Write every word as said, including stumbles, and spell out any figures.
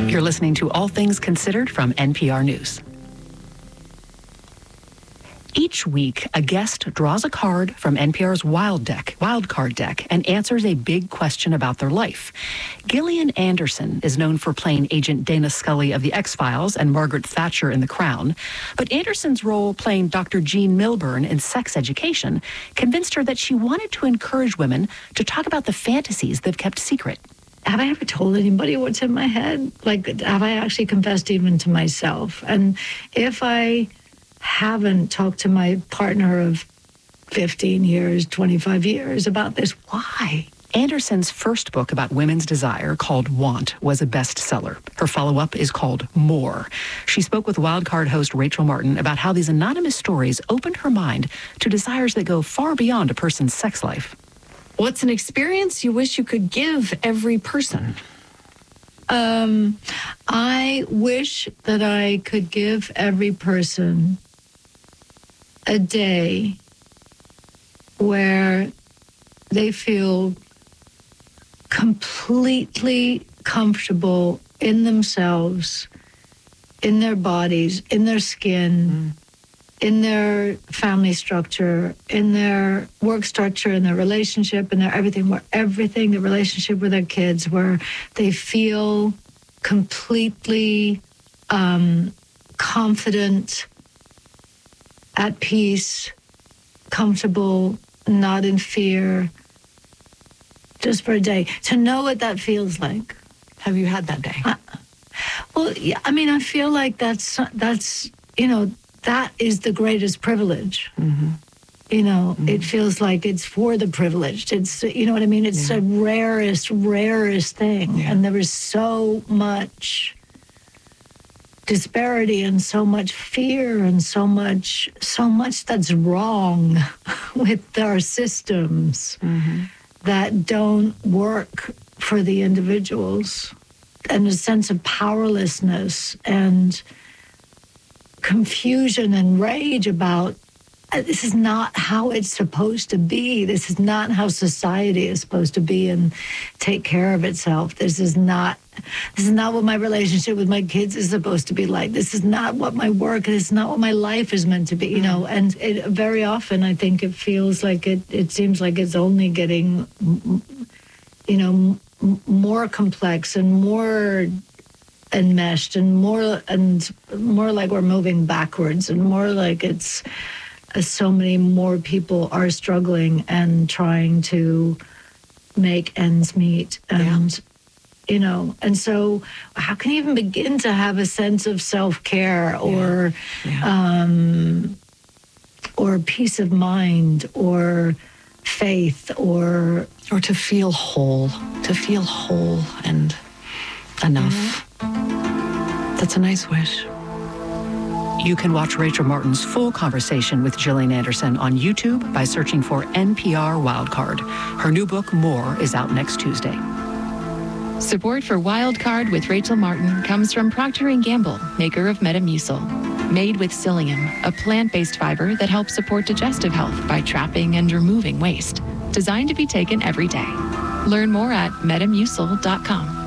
You're listening to All Things Considered from N P R News. Each week, a guest draws a card from N P R's Wild Deck, Wild Card deck, and answers a big question about their life. Gillian Anderson is known for playing Agent Dana Scully of The X-Files and Margaret Thatcher in The Crown. But Anderson's role playing Doctor Jean Milburn in Sex Education convinced her that she wanted to encourage women to talk about the fantasies they've kept secret. Have I ever told anybody what's in my head? Like, have I actually confessed even to myself? And if I haven't talked to my partner of fifteen years, twenty-five years about this, why? Anderson's first book about women's desire, called Want, was a bestseller. Her follow-up is called More. She spoke with Wildcard host Rachel Martin about how these anonymous stories opened her mind to desires that go far beyond a person's sex life. What's an experience you wish you could give every person? Um, I wish that I could give every person a day where they feel completely comfortable in themselves, in their bodies, in their skin, mm. in their family structure, in their work structure, in their relationship, in their everything, where everything, the relationship with their kids, where they feel completely um, confident, at peace, comfortable, not in fear, just for a day. To know what that feels like. Have you had that day? Uh, well, yeah, I mean, I feel like that's, that's, you know, that is the greatest privilege. Mm-hmm. You know, mm-hmm. It feels like it's for the privileged. It's, you know what I mean? It's yeah. the rarest, rarest thing. Yeah. And there is so much disparity and so much fear and so much, so much that's wrong with our systems mm-hmm. that don't work for the individuals. And a sense of powerlessness and confusion and rage about this is not how it's supposed to be. This is not how society is supposed to be and take care of itself. This is not this is not what my relationship with my kids is supposed to be like. This is not what my work, this is not what my life is meant to be, you know. And it, very often I think it feels like it, it seems like it's only getting, you know, m- more complex and more enmeshed and more and more like we're moving backwards and more like it's uh, so many more people are struggling and trying to make ends meet and yeah. you know, and so how can you even begin to have a sense of self-care or yeah. Yeah. um or peace of mind or faith or or to feel whole to feel whole and enough. Mm-hmm. That's a nice wish. You can watch Rachel Martin's full conversation with Gillian Anderson on YouTube by searching for N P R Wildcard. Her new book, More, is out next Tuesday. Support for Wildcard with Rachel Martin comes from Procter and Gamble, maker of Metamucil. Made with psyllium, a plant-based fiber that helps support digestive health by trapping and removing waste. Designed to be taken every day. Learn more at metamucil dot com.